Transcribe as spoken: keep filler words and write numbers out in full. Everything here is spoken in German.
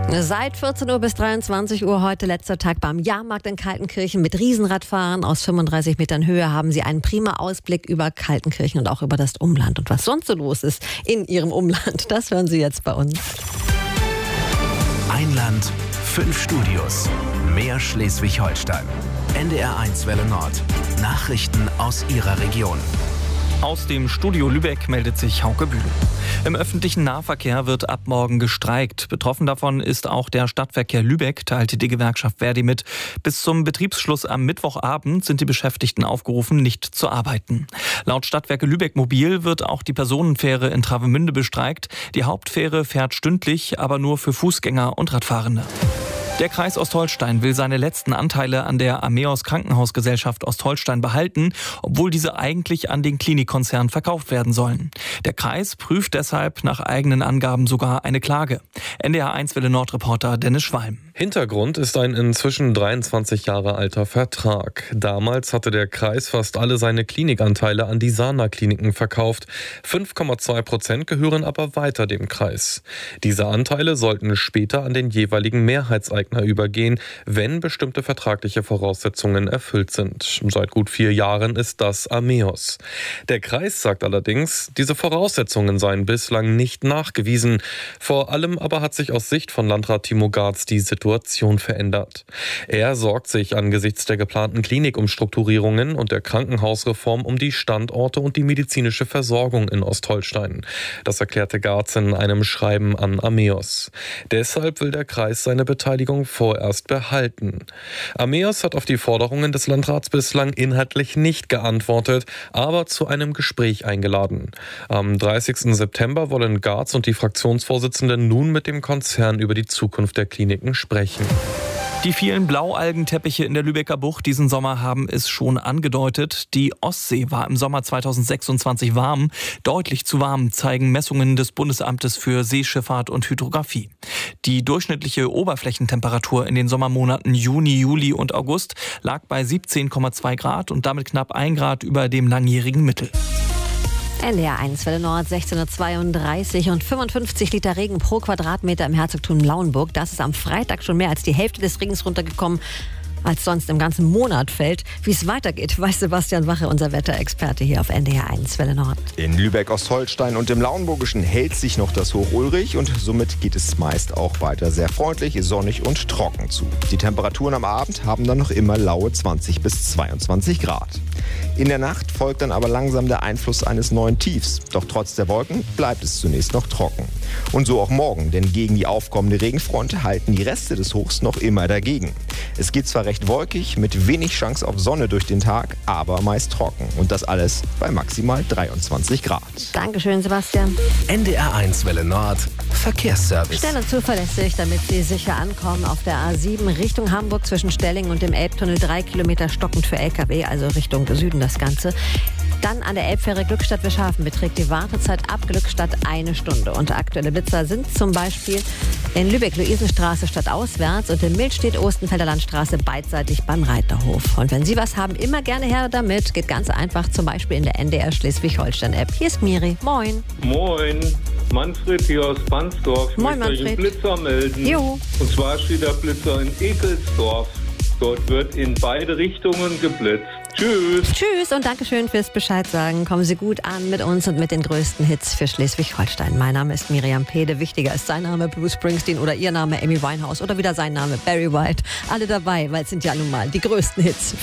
Seit vierzehn Uhr bis dreiundzwanzig Uhr heute letzter Tag beim Jahrmarkt in Kaltenkirchen mit Riesenradfahren. Aus fünfunddreißig Metern Höhe haben Sie einen prima Ausblick über Kaltenkirchen und auch über das Umland. Und was sonst so los ist in Ihrem Umland, das hören Sie jetzt bei uns. Ein Land, fünf Studios, mehr Schleswig-Holstein. N D R eins Welle Nord. Nachrichten aus Ihrer Region. Aus dem Studio Lübeck meldet sich Hauke Bühl. Im öffentlichen Nahverkehr wird ab morgen gestreikt. Betroffen davon ist auch der Stadtverkehr Lübeck, teilte die Gewerkschaft ver.di mit. Bis zum Betriebsschluss am Mittwochabend sind die Beschäftigten aufgerufen, nicht zu arbeiten. Laut Stadtwerke Lübeck Mobil wird auch die Personenfähre in Travemünde bestreikt. Die Hauptfähre fährt stündlich, aber nur für Fußgänger und Radfahrende. Der Kreis Ostholstein will seine letzten Anteile an der Ameos Krankenhausgesellschaft Ostholstein behalten, obwohl diese eigentlich an den Klinikkonzern verkauft werden sollen. Der Kreis prüft deshalb nach eigenen Angaben sogar eine Klage. N D R eins Welle Nord-Reporter Dennis Schwalm. Hintergrund ist ein inzwischen dreiundzwanzig Jahre alter Vertrag. Damals hatte der Kreis fast alle seine Klinikanteile an die Sana-Kliniken verkauft. fünf Komma zwei Prozent gehören aber weiter dem Kreis. Diese Anteile sollten später an den jeweiligen Mehrheitseigner übergehen, wenn bestimmte vertragliche Voraussetzungen erfüllt sind. Seit gut vier Jahren ist das Ameos. Der Kreis sagt allerdings, diese Voraussetzungen seien bislang nicht nachgewiesen. Vor allem aber hat sich aus Sicht von Landrat Timo Garz die Situation verändert. Er sorgt sich angesichts der geplanten Klinikumstrukturierungen und der Krankenhausreform um die Standorte und die medizinische Versorgung in Ostholstein. Das erklärte Garz in einem Schreiben an Ameos. Deshalb will der Kreis seine Beteiligung vorerst behalten. Ameos hat auf die Forderungen des Landrats bislang inhaltlich nicht geantwortet, aber zu einem Gespräch eingeladen. Am dreißigsten September wollen Garz und die Fraktionsvorsitzenden nun mit dem Konzern über die Zukunft der Kliniken sprechen. Die vielen Blaualgenteppiche in der Lübecker Bucht diesen Sommer haben es schon angedeutet. Die Ostsee war im Sommer zweitausendsechsundzwanzig warm. Deutlich zu warm, zeigen Messungen des Bundesamtes für Seeschifffahrt und Hydrographie. Die durchschnittliche Oberflächentemperatur in den Sommermonaten Juni, Juli und August lag bei siebzehn Komma zwei Grad und damit knapp ein Grad über dem langjährigen Mittel. N D R eins Welle Nord, sechzehn Uhr zweiunddreißig und fünfundfünfzig Liter Regen pro Quadratmeter im Herzogtum Lauenburg. Das ist am Freitag schon mehr als die Hälfte des Regens runtergekommen, als sonst im ganzen Monat fällt. Wie es weitergeht, weiß Sebastian Wache, unser Wetterexperte hier auf N D R eins Welle Nord. In Lübeck-Ostholstein und im Lauenburgischen hält sich noch das Hoch Ulrich und somit geht es meist auch weiter sehr freundlich, sonnig und trocken zu. Die Temperaturen am Abend haben dann noch immer laue zwanzig bis zweiundzwanzig Grad. In der Nacht folgt dann aber langsam der Einfluss eines neuen Tiefs. Doch trotz der Wolken bleibt es zunächst noch trocken. Und so auch morgen, denn gegen die aufkommende Regenfront halten die Reste des Hochs noch immer dagegen. Es geht zwar recht wolkig, mit wenig Chance auf Sonne durch den Tag, aber meist trocken. Und das alles bei maximal dreiundzwanzig Grad. Dankeschön, Sebastian. N D R eins Welle Nord, Verkehrsservice. Schnell und zuverlässig, damit Sie sicher ankommen. Auf der A sieben Richtung Hamburg zwischen Stellingen und dem Elbtunnel drei Kilometer stockend für L K W, also Richtung Süden das Ganze. Dann an der Elbfähre Glückstadt-Wischhafen beträgt die Wartezeit ab Glückstadt eine Stunde. Und aktuelle Blitzer sind zum Beispiel in Lübeck-Luisenstraße stadtauswärts und in Milstedt-Ostenfelder Landstraße beidseitig beim Reiterhof. Und wenn Sie was haben, immer gerne her damit. Geht ganz einfach, zum Beispiel in der N D R Schleswig-Holstein-App. Hier ist Miri. Moin. Moin. Manfred hier aus Pansdorf. Ich Moin, möchte euch einen Manfred. Blitzer melden. Jo. Und zwar steht der Blitzer in Ekelsdorf. Dort wird in beide Richtungen geblitzt. Tschüss. Tschüss und Dankeschön fürs Bescheid sagen. Kommen Sie gut an mit uns und mit den größten Hits für Schleswig-Holstein. Mein Name ist Miriam Pede. Wichtiger ist sein Name Bruce Springsteen oder Ihr Name Amy Winehouse oder wieder sein Name Barry White. Alle dabei, weil es sind ja nun mal die größten Hits